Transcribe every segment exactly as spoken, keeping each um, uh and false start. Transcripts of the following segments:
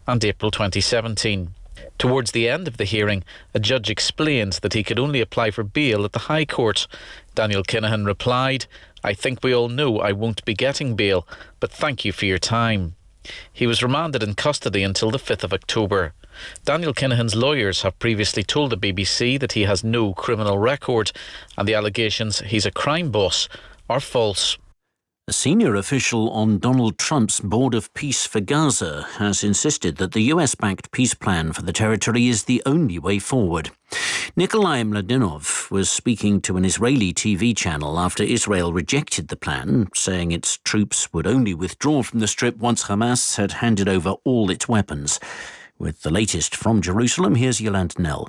and April twenty seventeen. Towards the end of the hearing, a judge explained that he could only apply for bail at the High Court. Daniel Kinahan replied, "I think we all know I won't be getting bail, but thank you for your time." He was remanded in custody until the fifth of October. Daniel Kinahan's lawyers have previously told the B B C that he has no criminal record, and the allegations he's a crime boss are false. A senior official on Donald Trump's Board of Peace for Gaza has insisted that the U S-backed peace plan for the territory is the only way forward. Nikolai Mladinov was speaking to an Israeli T V channel after Israel rejected the plan, saying its troops would only withdraw from the Strip once Hamas had handed over all its weapons. With the latest from Jerusalem, here's Yolande Nell.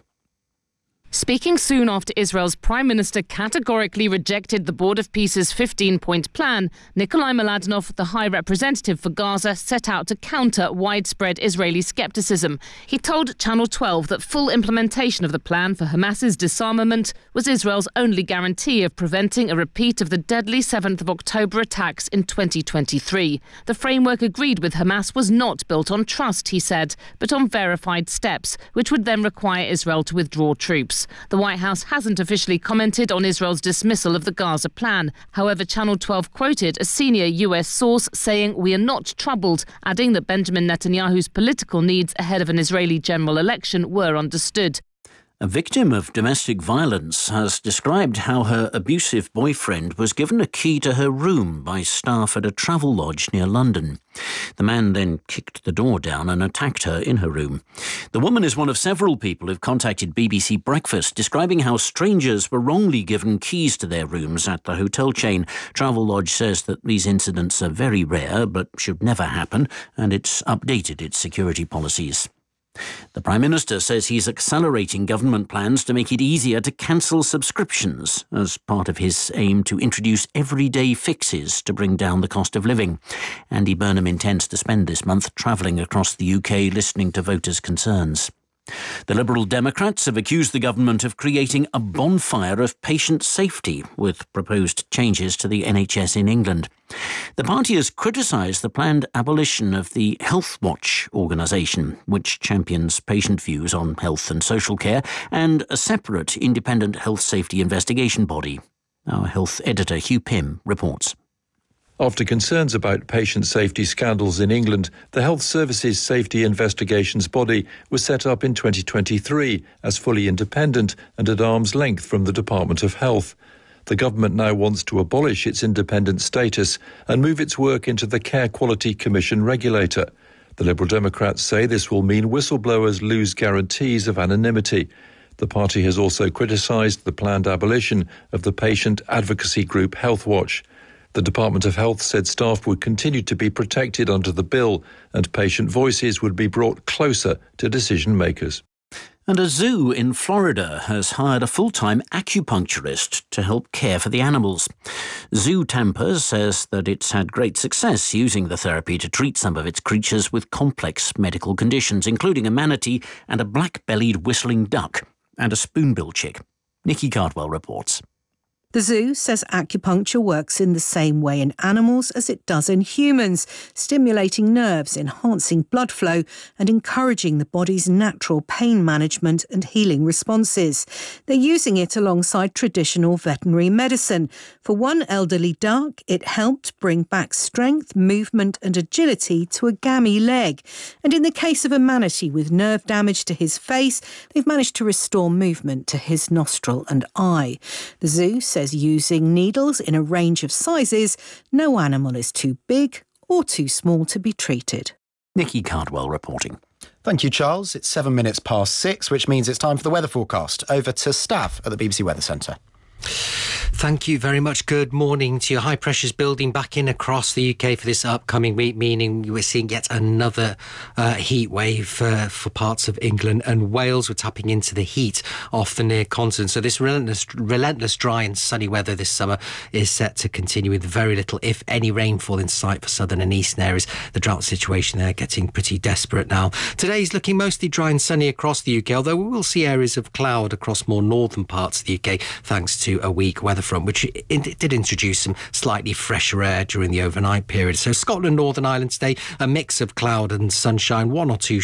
Speaking soon after Israel's Prime Minister categorically rejected the Board of Peace's fifteen-point plan, Nikolai Mladinov, the High Representative for Gaza, set out to counter widespread Israeli scepticism. He told Channel twelve that full implementation of the plan for Hamas's disarmament was Israel's only guarantee of preventing a repeat of the deadly seventh of October attacks in twenty twenty-three. The framework agreed with Hamas was not built on trust, he said, but on verified steps, which would then require Israel to withdraw troops. The White House hasn't officially commented on Israel's dismissal of the Gaza plan. However, Channel twelve quoted a senior U S source saying, "We are not troubled," adding that Benjamin Netanyahu's political needs ahead of an Israeli general election were understood. A victim of domestic violence has described how her abusive boyfriend was given a key to her room by staff at a travel lodge near London. The man then kicked the door down and attacked her in her room. The woman is one of several people who've contacted B B C Breakfast, describing how strangers were wrongly given keys to their rooms at the hotel chain. Travelodge says that these incidents are very rare but should never happen, and it's updated its security policies. The Prime Minister says he's accelerating government plans to make it easier to cancel subscriptions as part of his aim to introduce everyday fixes to bring down the cost of living. Andy Burnham intends to spend this month travelling across the U K listening to voters' concerns. The Liberal Democrats have accused the government of creating a bonfire of patient safety with proposed changes to the N H S in England. The party has criticised the planned abolition of the Health Watch organisation, which champions patient views on health and social care, and a separate independent health safety investigation body. Our health editor Hugh Pym reports. After concerns about patient safety scandals in England, the Health Services Safety Investigations Body was set up in twenty twenty-three as fully independent and at arm's length from the Department of Health. The government now wants to abolish its independent status and move its work into the Care Quality Commission regulator. The Liberal Democrats say this will mean whistleblowers lose guarantees of anonymity. The party has also criticised the planned abolition of the patient advocacy group Health Watch. The Department of Health said staff would continue to be protected under the bill and patient voices would be brought closer to decision makers. And a zoo in Florida has hired a full-time acupuncturist to help care for the animals. Zoo Tampa says that it's had great success using the therapy to treat some of its creatures with complex medical conditions, including a manatee and a black-bellied whistling duck and a spoonbill chick. Nikki Cardwell reports. The zoo says acupuncture works in the same way in animals as it does in humans, stimulating nerves, enhancing blood flow and encouraging the body's natural pain management and healing responses. They're using it alongside traditional veterinary medicine. For one elderly duck, it helped bring back strength, movement and agility to a gammy leg. And in the case of a manatee with nerve damage to his face, they've managed to restore movement to his nostril and eye. The zoo says using needles in a range of sizes, no animal is too big or too small to be treated. Nikki Cardwell reporting. Thank you, Charles. It's seven minutes past six, which means it's time for the weather forecast. Over to Stav at the B B C Weather Centre. Thank you very much. Good morning to you. High pressures building back in across the U K for this upcoming week, meaning we're seeing yet another uh, heat wave uh, for parts of England and Wales. We're tapping into the heat off the near continent. So this relentless, relentless dry and sunny weather this summer is set to continue with very little, if any, rainfall in sight for southern and eastern areas. The drought situation there getting pretty desperate now. Today's looking mostly dry and sunny across the U K, although we will see areas of cloud across more northern parts of the U K thanks to a weak weather front, which it did introduce some slightly fresher air during the overnight period. So Scotland, Northern Ireland today, a mix of cloud and sunshine, one or two